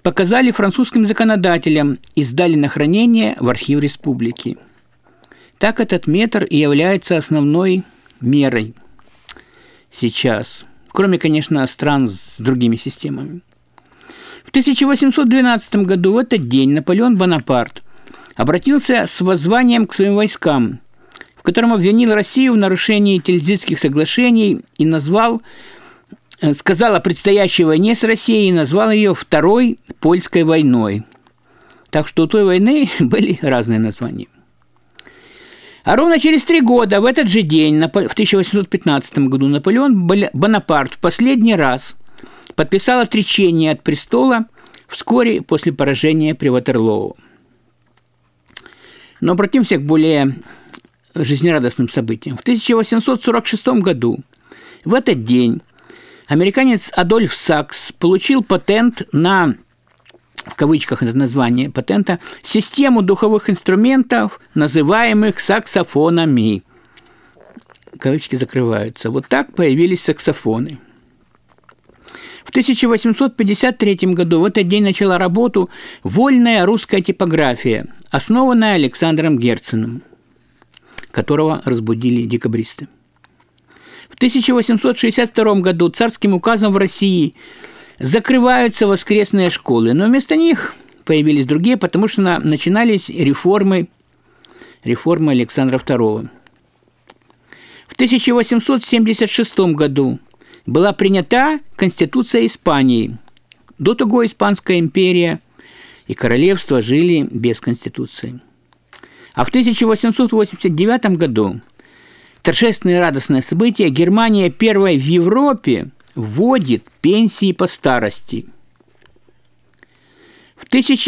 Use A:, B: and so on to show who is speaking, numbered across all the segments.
A: показали французским законодателям и сдали на хранение в архив республики. Так этот метр и является основной мерой сейчас, кроме, конечно, стран с другими системами. В 1812 году в этот день Наполеон Бонапарт обратился с воззванием к своим войскам, в котором обвинил Россию в нарушении Тильзитских соглашений и сказал о предстоящей войне с Россией и назвал ее Второй Польской войной. Так что у той войны были разные названия. А ровно через 3 года, в этот же день, в 1815 году, Наполеон Бонапарт в последний раз подписал отречение от престола вскоре после поражения при Ватерлоо. Но обратимся к более жизнерадостным событиям. В 1846 году, в этот день, американец Адольф Сакс получил патент на, в кавычках это название патента, систему духовых инструментов, называемых саксофонами. Кавычки закрываются. Вот так появились саксофоны. В 1853 году в этот день начала работу вольная русская типография, основанная Александром Герценом, которого разбудили декабристы. В 1862 году царским указом в России закрываются воскресные школы, но вместо них появились другие, потому что начинались реформы Александра II. В 1876 году была принята Конституция Испании. До того Испанская империя и королевство жили без Конституции. А в 1889 году торжественное и радостное событие: Германия первой в Европе вводит пенсии по старости. В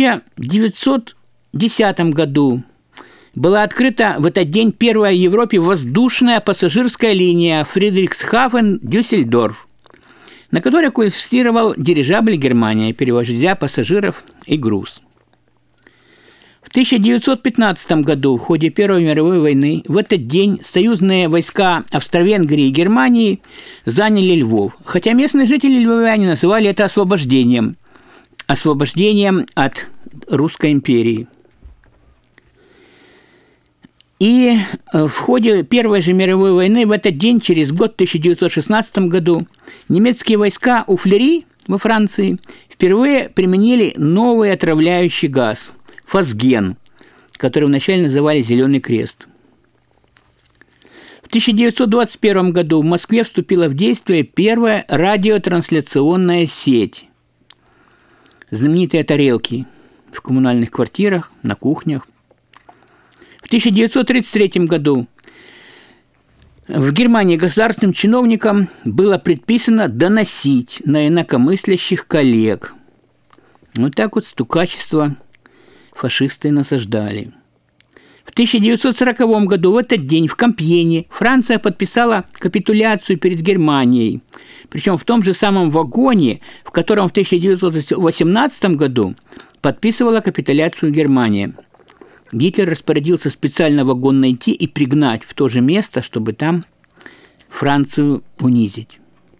A: 1910 году была открыта в этот день первая в Европе воздушная пассажирская линия Фридрихсхафен-Дюссельдорф, на которой курсировал дирижабль «Германия», перевозя пассажиров и груз. В 1915 году в ходе Первой мировой войны в этот день союзные войска Австро-Венгрии и Германии заняли Львов, хотя местные жители львовяне называли это освобождением от Русской империи. И в ходе Первой же мировой войны в этот день, через год, в 1916 году, немецкие войска у Флери во Франции впервые применили новый отравляющий газ – фосген, который вначале называли «Зеленый крест». В 1921 году в Москве вступила в действие первая радиотрансляционная сеть. Знаменитые тарелки в коммунальных квартирах, на кухнях. В 1933 году в Германии государственным чиновникам было предписано доносить на инакомыслящих коллег. Вот так вот стукачество фашисты насаждали. В 1940 году в этот день в Компьене Франция подписала капитуляцию перед Германией. Причем в том же самом вагоне, в котором в 1918 году подписывала капитуляцию Германия. Гитлер распорядился специально вагон найти и пригнать в то же место, чтобы там Францию унизить.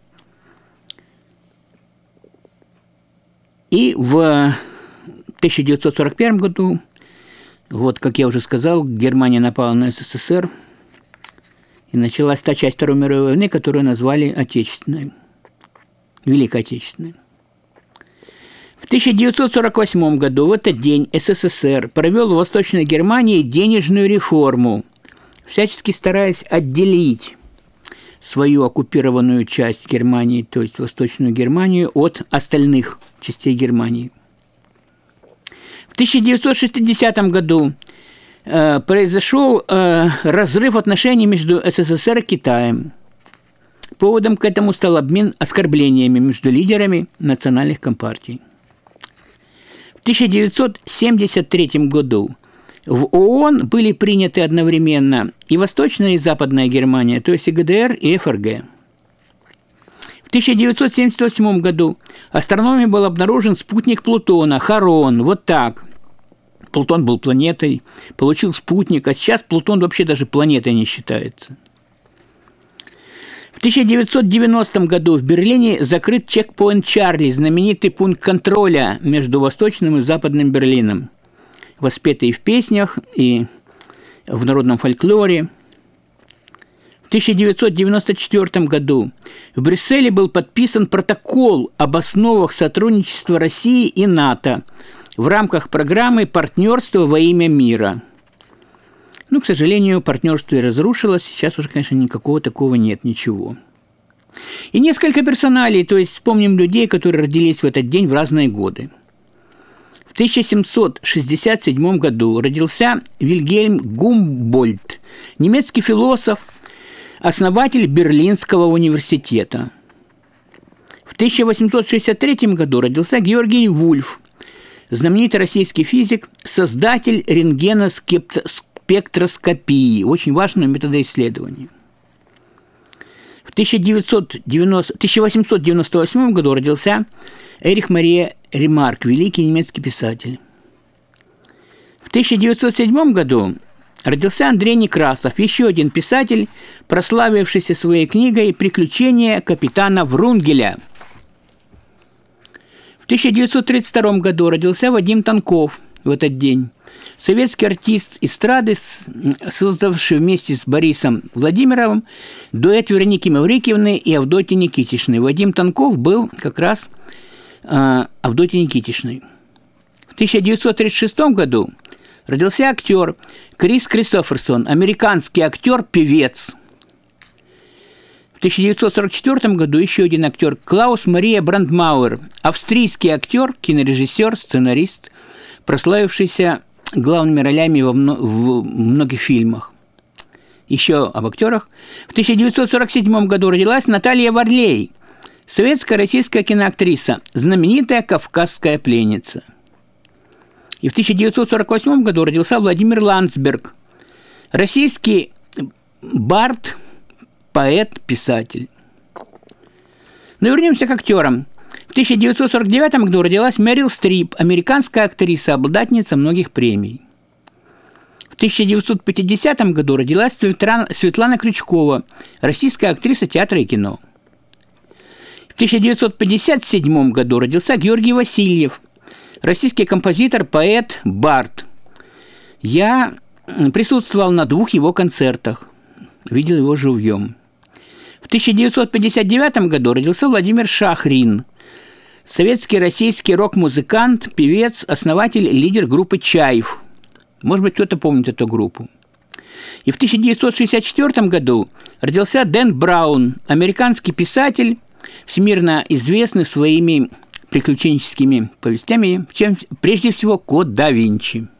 A: И в 1941 году, вот, как я уже сказал, Германия напала на СССР, и началась та часть Второй мировой войны, которую назвали Отечественной, Великой Отечественной. В 1948 году в этот день СССР провел в Восточной Германии денежную реформу, всячески стараясь отделить свою оккупированную часть Германии, то есть Восточную Германию, от остальных частей Германии. В 1960 году произошел разрыв отношений между СССР и Китаем. Поводом к этому стал обмен оскорблениями между лидерами национальных компартий. В 1973 году в ООН были приняты одновременно и Восточная, и Западная Германия, то есть и ГДР, и ФРГ. В 1978 году астрономией был обнаружен спутник Плутона, Харон, вот так. Плутон был планетой, получил спутник, а сейчас Плутон вообще даже планетой не считается. В 1990 году в Берлине закрыт чекпоинт Чарли, знаменитый пункт контроля между Восточным и Западным Берлином, воспетый в песнях и в народном фольклоре. В 1994 году в Брюсселе был подписан протокол об основах сотрудничества России и НАТО в рамках программы «Партнерство во имя мира». Ну, к сожалению, партнерство разрушилось, сейчас уже, конечно, никакого такого нет, ничего. И несколько персоналей, то есть вспомним людей, которые родились в этот день в разные годы. В 1767 году родился Вильгельм Гумбольдт, немецкий философ, основатель Берлинского университета. В 1863 году родился Георгий Вульф, знаменитый российский физик, создатель рентгеноскопии, очень важного метода исследования. В 1898 году родился Эрих Мария Ремарк, великий немецкий писатель. В 1907 году родился Андрей Некрасов, еще один писатель, прославившийся своей книгой «Приключения капитана Врунгеля». В 1932 году родился Вадим Тонков в этот день. Советский артист эстрады, создавший вместе с Борисом Владимировым дуэт Вероники Маврикиевны и Авдотьи Никитичны. Вадим Тонков был как раз Авдотьей Никитичной. В 1936 году родился актер Крис Кристоферсон, американский актер-певец. В 1944 году еще один актер Клаус Мария Брандмауэр, австрийский актер, кинорежиссер, сценарист, прославившийся главными ролями в многих фильмах. Еще об актерах. В 1947 году родилась Наталья Варлей, советская российская киноактриса, знаменитая кавказская пленница. И в 1948 году родился Владимир Ландсберг, российский бард, поэт, писатель. Но вернемся к актерам. В 1949 году родилась Мэрил Стрип, американская актриса, обладательница многих премий. В 1950 году родилась Светлана Крючкова, российская актриса театра и кино. В 1957 году родился Георгий Васильев, российский композитор, поэт, бард. Я присутствовал на 2 его концертах, видел его живьем. В 1959 году родился Владимир Шахрин, советский российский рок-музыкант, певец, основатель, лидер группы «Чайф». Может быть, кто-то помнит эту группу. И в 1964 году родился Дэн Браун, американский писатель, всемирно известный своими приключенческими повестями, чем прежде всего «Код да Винчи».